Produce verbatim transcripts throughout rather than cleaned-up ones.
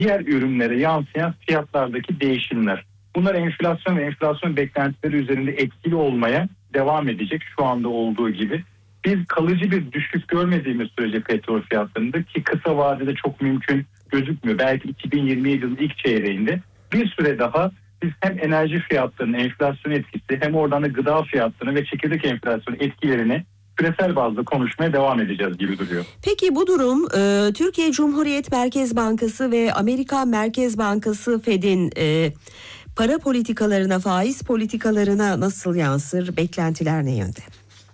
diğer ürünlere yansıyan fiyatlardaki değişimler. Bunlar enflasyon ve enflasyon beklentileri üzerinde etkili olmaya devam edecek şu anda olduğu gibi. Biz kalıcı bir düşüş görmediğimiz sürece petrol fiyatlarında, ki kısa vadede çok mümkün gözükmüyor. Belki iki bin yirmi yedi yılının ilk çeyreğinde bir süre daha biz hem enerji fiyatlarının enflasyon etkisi hem oradan da gıda fiyatlarını ve çekirdek enflasyon etkilerini küresel bazda konuşmaya devam edeceğiz gibi duruyor. Peki bu durum e, Türkiye Cumhuriyet Merkez Bankası ve Amerikan Merkez Bankası Fed'in e, para politikalarına, faiz politikalarına nasıl yansır? Beklentiler ne yönde?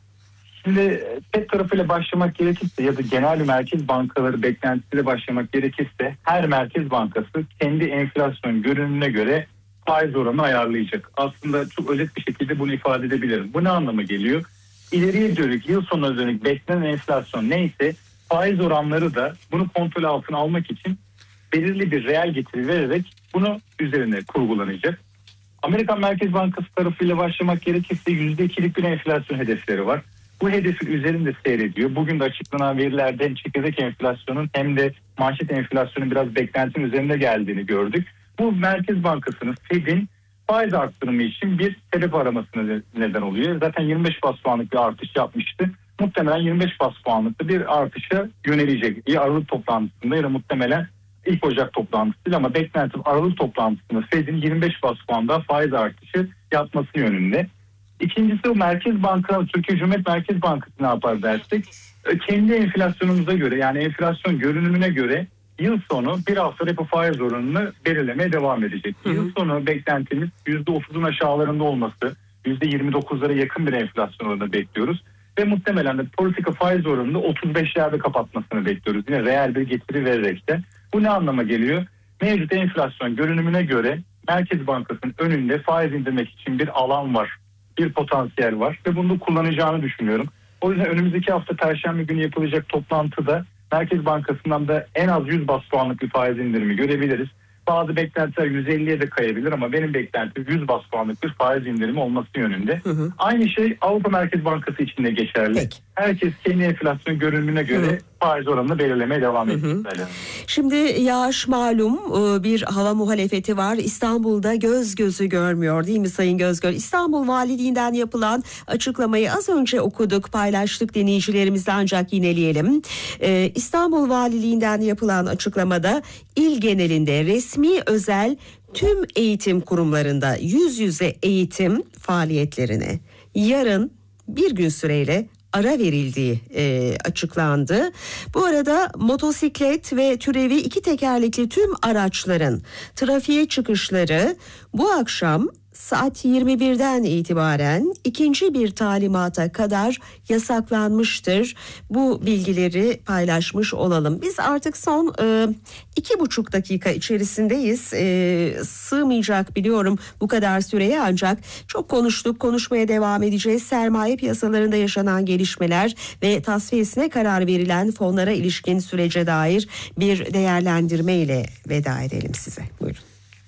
Şimdi Fed tarafıyla başlamak gerekirse ya da genel merkez bankaları beklentisiyle başlamak gerekirse her merkez bankası kendi enflasyon görünümüne göre faiz oranını ayarlayacak. Aslında çok özet bir şekilde bunu ifade edebilirim. Bu ne anlama geliyor? İleriye dönük, yıl sonuna dönük beklenen enflasyon neyse faiz oranları da bunu kontrol altına almak için belirli bir reel getiri vererek bunu üzerine kurgulanacak. Amerikan Merkez Bankası tarafıyla başlamak gerekirse yüzde ikilik bir enflasyon hedefleri var. Bu hedefin üzerinde seyrediyor. Bugün de açıklanan verilerde hem çekirdek enflasyonun hem de manşet enflasyonun biraz beklentinin üzerinde geldiğini gördük. Bu Merkez Bankası'nın Fed'in faiz arttırımı için bir sebep aramasına neden oluyor. Zaten yirmi beş bas puanlık bir artış yapmıştı. Muhtemelen yirmi beş bas puanlık bir artışa yönelecek. Ya Aralık toplantısında ya da muhtemelen ilk Ocak toplantısıyla, ama beklentim Aralık toplantısında Fed'in yirmi beş bas puanda faiz artışı yapması yönünde. İkincisi, o Merkez Banka, Türkiye Cumhuriyet Merkez Bankası ne yapar dersek, kendi enflasyonumuza göre, yani enflasyon görünümüne göre yıl sonu bir hafta repo faiz oranını belirlemeye devam edecek. Hı hı. Yıl sonu beklentimiz yüzde otuzun aşağılarında olması, yüzde yirmi dokuzlara yakın bir enflasyon oranı bekliyoruz. Ve muhtemelen de politika faiz oranını otuz beşlerde kapatmasını bekliyoruz. Yine reel bir getiri vererek de. Bu ne anlama geliyor? Mevcut enflasyon görünümüne göre Merkez Bankası'nın önünde faiz indirmek için bir alan var, bir potansiyel var ve bunu kullanacağını düşünüyorum. O yüzden önümüzdeki hafta Perşembe günü yapılacak toplantıda Merkez Bankası'ndan da en az yüz bas puanlık bir faiz indirimi görebiliriz. Bazı beklentiler yüz elliye de kayabilir ama benim beklentim yüz bas puanlık bir faiz indirimi olması yönünde. Hı hı. Aynı şey Avrupa Merkez Bankası için de geçerli. Peki. Herkes kendi enflasyon görünümüne göre hı hı. faiz oranını belirlemeye devam edecek. Şimdi yağış malum, bir hava muhalefeti var. İstanbul'da göz gözü görmüyor değil mi Sayın Gözgör? İstanbul Valiliğinden yapılan açıklamayı az önce okuduk, paylaştık dinleyicilerimizle, ancak yineleyelim. Ee, İstanbul Valiliğinden yapılan açıklamada il genelinde resmi özel tüm eğitim kurumlarında yüz yüze eğitim faaliyetlerine yarın bir gün süreyle ara verildiği e, açıklandı. Bu arada motosiklet ve türevi iki tekerlekli tüm araçların trafiğe çıkışları bu akşam saat yirmi birden itibaren ikinci bir talimata kadar yasaklanmıştır. Bu bilgileri paylaşmış olalım. Biz artık son e, iki buçuk dakika içerisindeyiz. E, sığmayacak biliyorum bu kadar süreye, ancak çok konuştuk, konuşmaya devam edeceğiz. Sermaye piyasalarında yaşanan gelişmeler ve tasfiyesine karar verilen fonlara ilişkin sürece dair bir değerlendirme ile veda edelim size. Buyurun.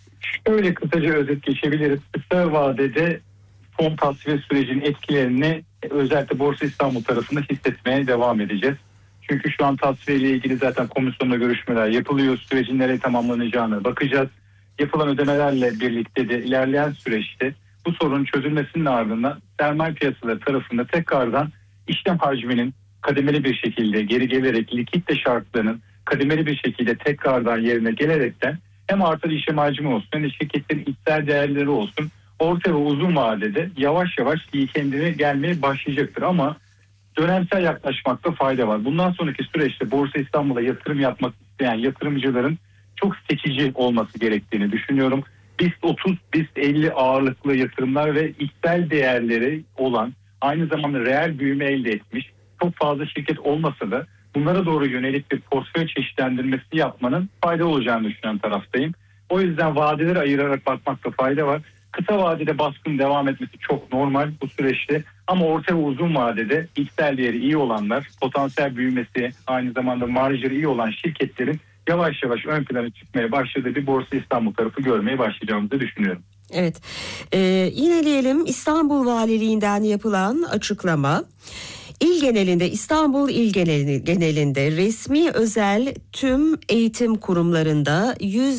Öyle kısaca özet geçebiliriz. Kısa vadede fon tasfiye sürecinin etkilerini özellikle Borsa İstanbul tarafında hissetmeye devam edeceğiz. Çünkü şu an tasfiye ile ilgili zaten komisyonla görüşmeler yapılıyor. Sürecin nereye tamamlanacağına bakacağız. Yapılan ödemelerle birlikte de ilerleyen süreçte bu sorunun çözülmesinin ardından sermaye piyasaları tarafında tekrardan işlem hacminin kademeli bir şekilde geri gelerek, likitte şartlarının kademeli bir şekilde tekrardan yerine gelerekten hem artan işlem hacmi olsun hem de şirketlerin içsel değerleri olsun, orta ve uzun vadede yavaş yavaş iyi kendine gelmeye başlayacaktır. Ama dönemsel yaklaşmakta fayda var. Bundan sonraki süreçte Borsa İstanbul'a yatırım yapmak isteyen yatırımcıların çok seçici olması gerektiğini düşünüyorum. BIST otuz, BIST elli ağırlıklı yatırımlar ve içsel değerleri olan, aynı zamanda reel büyüme elde etmiş çok fazla şirket olmasa da bunlara doğru yönelik bir portföy çeşitlendirmesi yapmanın fayda olacağını düşünen taraftayım. O yüzden vadeleri ayırarak bakmakta fayda var. Kısa vadede baskın devam etmesi çok normal bu süreçte. Ama orta ve uzun vadede içsel değeri iyi olanlar, potansiyel büyümesi, aynı zamanda marjları iyi olan şirketlerin yavaş yavaş ön plana çıkmaya başladığı bir Borsa İstanbul tarafı görmeye başlayacağımızı düşünüyorum. Evet, ee, yineleyelim. İstanbul Valiliğinden yapılan açıklama: İl genelinde, İstanbul il genelinde resmi özel tüm eğitim kurumlarında yüz